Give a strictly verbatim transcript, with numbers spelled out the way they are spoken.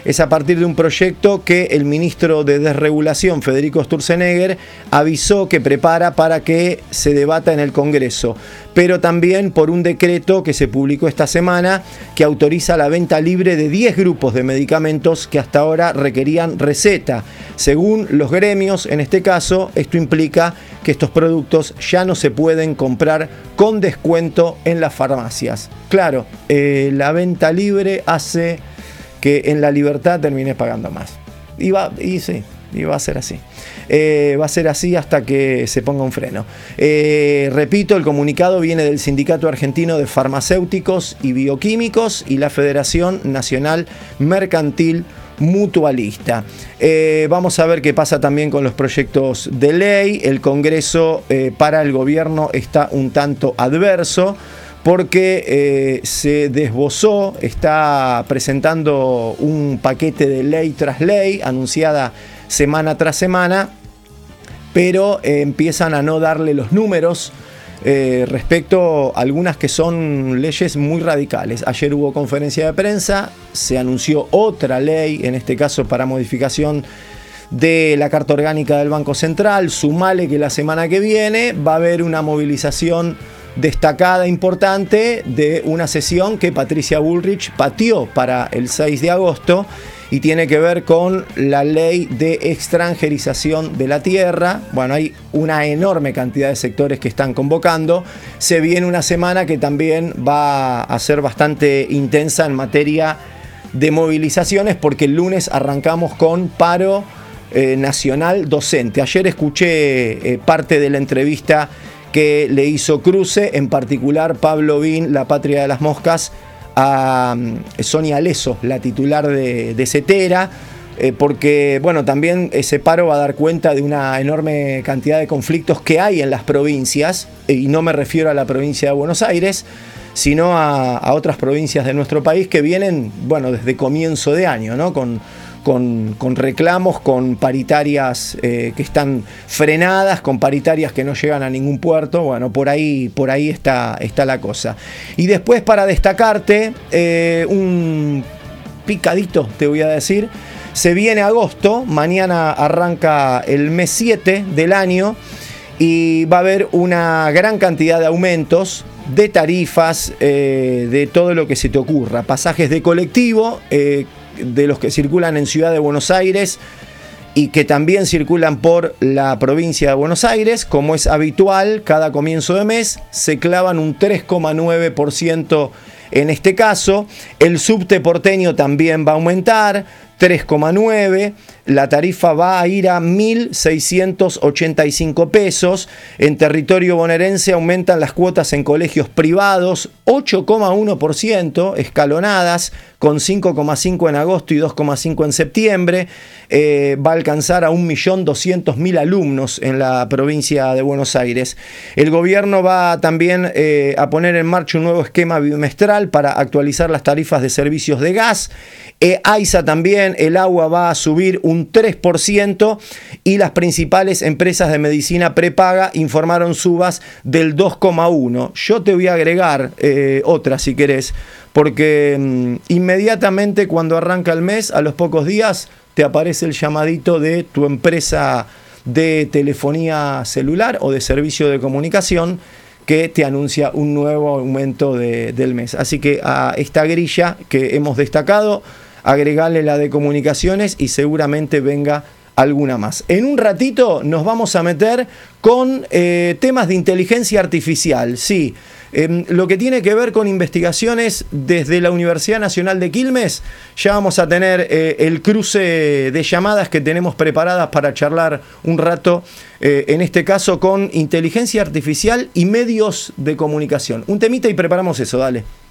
es a partir de un proyecto que el ministro de Desregulación, Federico Sturzenegger, avisó que prepara para que se debata en el Congreso, pero también por un decreto que se publicó esta semana que autoriza la venta libre de diez grupos de medicamentos que hasta ahora requerían receta. Según los gremios, en este caso, esto implica que estos productos ya no se pueden comprar con descuento en las farmacias. Claro, eh, la venta libre hace que en la libertad termines pagando más. Y, va, y sí, y va a ser así. Eh, va a ser así hasta que se ponga un freno. Eh, repito, el comunicado viene del Sindicato Argentino de Farmacéuticos y Bioquímicos y la Federación Nacional Mercantil Mutualista. Eh, vamos a ver qué pasa también con los proyectos de ley. El Congreso eh, para el gobierno está un tanto adverso, porque eh, se desbozó, está presentando un paquete de ley tras ley, anunciada semana tras semana, pero eh, empiezan a no darle los números eh, respecto a algunas que son leyes muy radicales. Ayer hubo conferencia de prensa, se anunció otra ley, en este caso para modificación de la Carta Orgánica del Banco Central. Sumale que la semana que viene va a haber una movilización destacada, importante, de una sesión que Patricia Bullrich pateó para el seis de agosto y tiene que ver con la ley de extranjerización de la tierra. Bueno, hay una enorme cantidad de sectores que están convocando. Se viene una semana que también va a ser bastante intensa en materia de movilizaciones, porque el lunes arrancamos con paro eh, nacional docente. Ayer escuché eh, parte de la entrevista que le hizo Cruce, en particular Pablo Bin, la patria de las moscas, a Sonia Leso, la titular de, de CETERA, eh, porque bueno, también ese paro va a dar cuenta de una enorme cantidad de conflictos que hay en las provincias, y no me refiero a la provincia de Buenos Aires, sino a, a otras provincias de nuestro país que vienen, bueno, desde comienzo de año, ¿no? Con, Con, con reclamos, con paritarias eh, que están frenadas, con paritarias que no llegan a ningún puerto. Bueno, por ahí, por ahí está, está la cosa. Y después, para destacarte, eh, un picadito, te voy a decir, se viene agosto, mañana arranca el mes siete del año y va a haber una gran cantidad de aumentos de tarifas, eh, de todo lo que se te ocurra. Pasajes de colectivo, eh, de los que circulan en Ciudad de Buenos Aires y que también circulan por la provincia de Buenos Aires, como es habitual, cada comienzo de mes se clavan un tres coma nueve por ciento en este caso. El subte porteño también va a aumentar, tres coma nueve. La tarifa va a ir a mil seiscientos ochenta y cinco pesos. En territorio bonaerense aumentan las cuotas en colegios privados, ocho coma uno por ciento, escalonadas, con cinco coma cinco en agosto y dos coma cinco en septiembre. Eh, va a alcanzar a un millón doscientos mil alumnos en la provincia de Buenos Aires. El gobierno va también eh, a poner en marcha un nuevo esquema bimestral para actualizar las tarifas de servicios de gas. Eh, AISA también, el agua va a subir un tres por ciento y las principales empresas de medicina prepaga informaron subas del dos coma uno por ciento. Yo te voy a agregar eh, otra si querés, porque mmm, inmediatamente cuando arranca el mes, a los pocos días, te aparece el llamadito de tu empresa de telefonía celular o de servicio de comunicación que te anuncia un nuevo aumento de, del mes. Así que a esta grilla que hemos destacado, agregarle la de comunicaciones y seguramente venga alguna más. En un ratito nos vamos a meter con eh, temas de inteligencia artificial, sí. Eh, lo que tiene que ver con investigaciones desde la Universidad Nacional de Quilmes. Ya vamos a tener eh, el cruce de llamadas que tenemos preparadas para charlar un rato, eh, en este caso con inteligencia artificial y medios de comunicación. Un temita y preparamos eso, dale.